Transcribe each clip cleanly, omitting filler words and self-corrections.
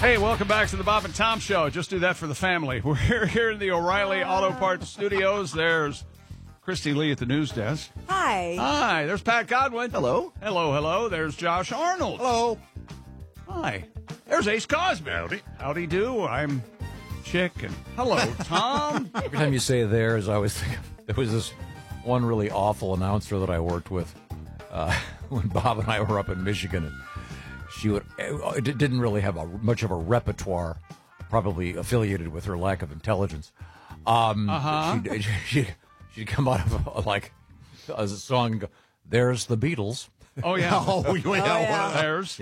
Hey, welcome back to the Bob and Tom Show. Just do that for the family. We're here in the O'Reilly Auto Parts Studios. There's Christy Lee at the news desk. Hi. Hi. There's Pat Godwin. Hello. Hello, hello. There's Josh Arnold. Hello. Hi. There's Ace Cosby. Howdy. Howdy do. I'm Chick. And hello, Tom. Every time you say "there's," I always think there was this one really awful announcer that I worked with when Bob and I were up in Michigan, and she didn't really have much of a repertoire, probably affiliated with her lack of intelligence. She'd come out of like a song and go, "There's the Beatles." Oh, yeah. There's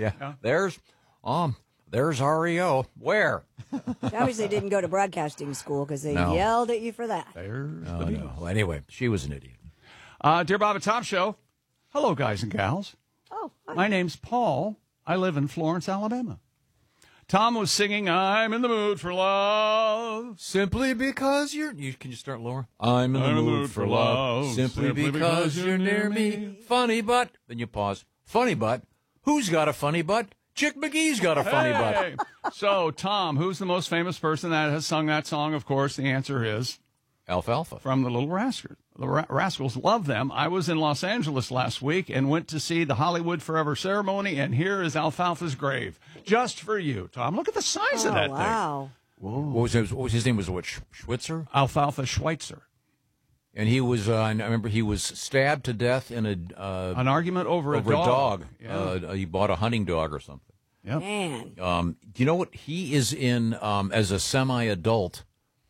there's REO. Where? Obviously didn't go to broadcasting school because they No. yelled at you for that. There's the No. Beatles. Well, anyway, she was an idiot. Dear Bob and Tom Show. Hello, guys and gals. Oh, hi. My name's Paul. I live in Florence, Alabama. Tom was singing "I'm in the Mood for Love." Simply because can you start lower? I'm in the mood for love. Simply because you're near me. Funny butt. Then you pause. Funny butt. Who's got a funny butt? Chick McGee's got a funny butt. Hey. So, Tom, who's the most famous person that has sung that song? Of course, the answer is Alfalfa. from the Little Rascals. The Rascals love them. I was in Los Angeles last week and went to see the Hollywood Forever ceremony, and here is Alfalfa's grave. Just for you, Tom. Look at the size of that wow. What was his name? Was what, Schweitzer? thing. Alfalfa Schweitzer. And he was. I remember he was stabbed to death in An argument over a a dog. Yeah. He bought a hunting dog or something. Yep. Man. Do you know what he is in as a semi-adult?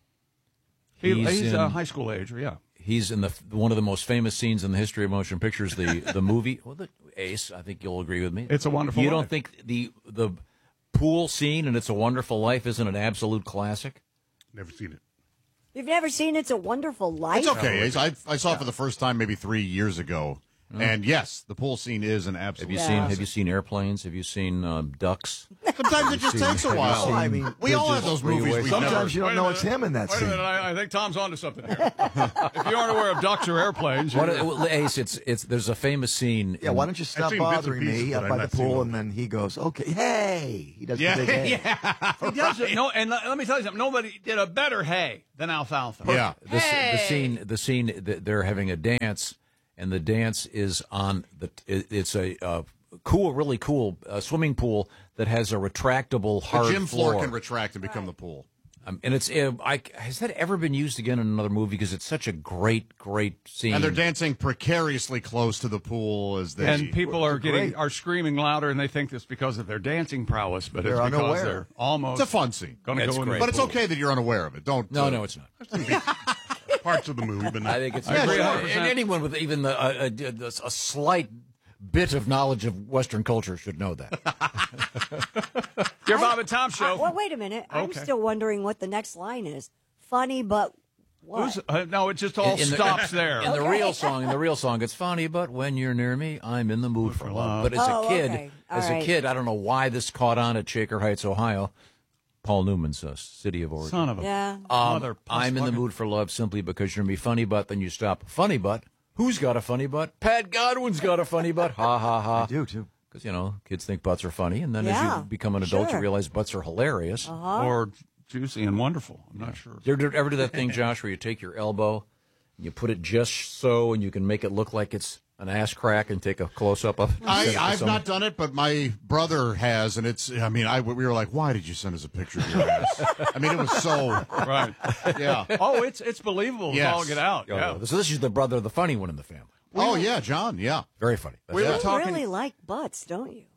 He's a high school age, yeah. He's in one of the most famous scenes in the history of motion pictures, the movie. Well, the Ace, I think you'll agree with me. It's a Wonderful You Life. don't think the pool scene in It's a Wonderful Life isn't an absolute classic? Never seen it. You've never seen It's a Wonderful Life? It's okay. I saw it for the first time maybe 3 years ago. And yes, the pool scene is an absolute. Have you seen Airplanes? Have you seen Ducks? Sometimes it just takes a while. I mean, we all have those movies. We sometimes you don't Wait a know minute. it's him in that Wait a scene. minute, I think Tom's onto something here. If you aren't aware of Ducks or Airplanes, Ace, there's a famous scene. Yeah, why don't you stop seen bits and bothering pieces, me but up I've by the not seen pool? them. And then he goes, okay, hey. He does Yeah, the big hey. he does it. No, and let me tell you something. Nobody did a better hey than Alfalfa. Yeah. The scene that they're having a dance, and the dance is on it's a really cool swimming pool that has a retractable The hard gym floor can retract and become the pool. and it's has that ever been used again in another movie? Because it's such a great scene. And they're dancing precariously close to the pool as they. And people are great. screaming louder, and they think it's because of their dancing prowess, but it's They're because unaware. they're almost It's a fun scene. going to It's go in. great. But it's okay that you're unaware of it. Don't. No, it's not. Parts of the movie, but I think it's I agree and 100%. anyone with even a slight bit of knowledge of Western culture should know that. Dear Bob and Tom Show. Well, wait a minute. I'm Okay. still wondering what the next line is. Funny, but what? No, it just all stops there. In the real song, it's funny, but when you're near me, I'm in the mood for love. But as Oh, a kid, okay. All right. I don't know why this caught on at Shaker Heights, Ohio. Paul Newman's city of origin. Son of a Yeah. mother. I'm in the mood for love simply because you're me funny butt. Then you stop. Funny butt. Who's got a funny butt? Pat Godwin's got a funny butt. Ha ha ha. I do, too. Because kids think butts are funny, and then Yeah, as you become an adult, sure. you realize butts are hilarious. Or juicy and wonderful. I'm not sure. You ever do that thing, Josh, where you take your elbow and you put it just so, and you can make it look like it's an ass crack and take a close up of it? I've not done it, but my brother has, and it's. I mean, we were like, why did you send us a picture of your ass? I mean, it was so. Right. Yeah. Oh, it's believable. Yes. It's all get out. Yeah. So this is the brother, the funny one in the family. Oh yeah, John. Yeah. Very funny. We were You talking. really like butts, don't you?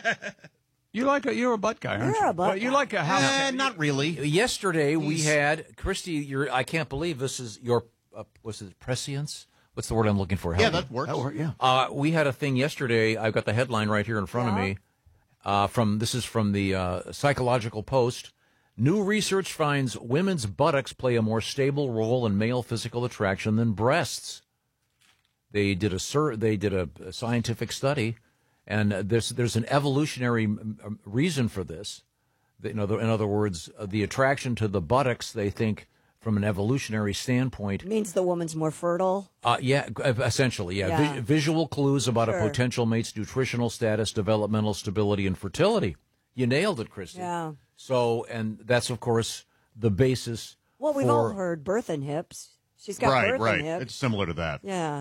You're a butt guy, aren't you? You're a butt But you guy. like a house. Not really. Yesterday we had Christy. I can't believe this is your. Was it prescience? What's the word I'm looking for? Yeah, Help me. that works. That worked, yeah. We had a thing yesterday. I've got the headline right here in front of me. This is from the Psychological Post. New research finds women's buttocks play a more stable role in male physical attraction than breasts. They did a scientific study, and there's an evolutionary reason for this. In other words, the attraction to the buttocks, they think, from an evolutionary standpoint. Means the woman's more fertile. Essentially, yeah. Yeah. Visual clues about Sure. a potential mate's nutritional status, developmental stability, and fertility. You nailed it, Christy. Yeah. So, and that's, of course, the basis Well, we've all heard birthing hips. She's got birthing hips. It's similar to that. Yeah.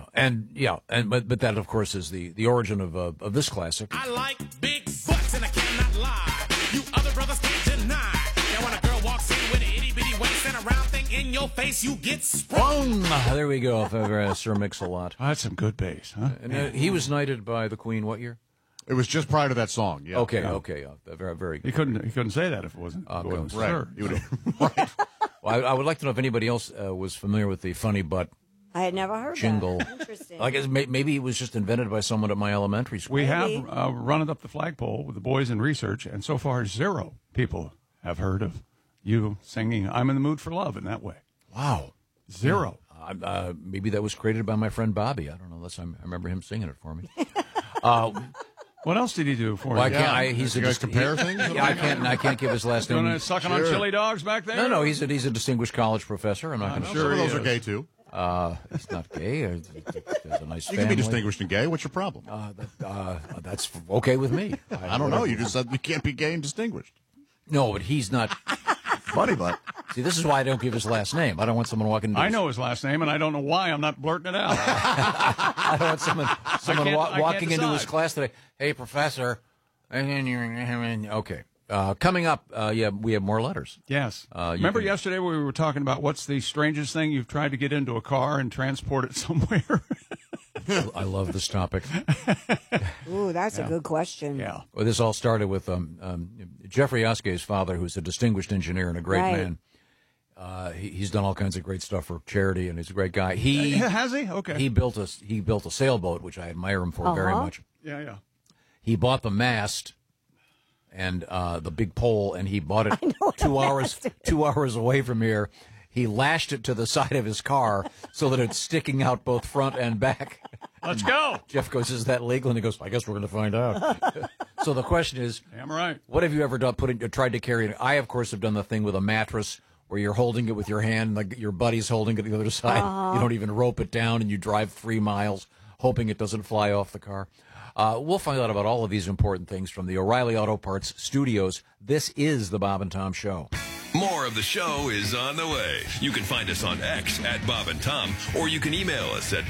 But that, of course, is the origin of this classic. I like big butts and I cannot lie. You other brothers can't deny. Now when a girl walks in with an itty bitty waist and a round thing in your face, you get sprung. There we go, Sir Mix-a-Lot. Oh, that's some good bass, huh? And he was knighted by the Queen what year? It was just prior to that song. Yeah. Okay. Very, very He good. couldn't say that if it wasn't. Right. Sir. Right. Well, I would like to know if anybody else was familiar with the funny butt I had never heard jingle. that. Interesting. I guess maybe it was just invented by someone at my elementary school. We Maybe. have run it up the flagpole with the boys in research, and so far 0 people have heard of you singing "I'm in the Mood for Love" in that way. Wow. 0. Maybe that was created by my friend Bobby. I don't know, unless I remember him singing it for me. What else did he do for Well, I you? can't. You guys compare things? Yeah, I can't give his last Doing name. a sucking on chili dogs back there? No, he's a distinguished college professor. I'm not going to. Some of those are gay, too. He's not gay. There's a nice You family. can be distinguished and gay. What's your problem? That's okay with me. I don't know. You just said you can't be gay and distinguished. No, but he's not. Funny, but See, this is why I don't give his last name. I don't want someone walking into I know his last name, and I don't know why I'm not blurting it out. I don't want someone I can't walking into his decide. class today. Hey, professor. Okay. Coming up, we have more letters. Yes. You Remember can- yesterday we were talking about what's the strangest thing you've tried to get into a car and transport it somewhere? I love this topic. Ooh, that's a good question. Yeah. Well, this all started with Jeffrey Yasuke's father, who's a distinguished engineer and a great Right. man. He's done all kinds of great stuff for charity, and he's a great guy. Has he? Okay. He built a sailboat, which I admire him for very much. Yeah. He bought the mast and the big pole, and he bought it 2 hours away from here. He lashed it to the side of his car so that it's sticking out both front and back. Let's go. Jeff goes, "Is that legal?" And he goes, "I guess we're going to find out." So the question is, Damn right. what have you ever done? Tried to carry it? I, of course, have done the thing with a mattress where you're holding it with your hand, like your buddy's holding it to the other side. You don't even rope it down, and you drive 3 miles hoping it doesn't fly off the car. We'll find out about all of these important things from the O'Reilly Auto Parts studios. This is the Bob and Tom Show. More of the show is on the way. You can find us on X at Bob and Tom, or you can email us at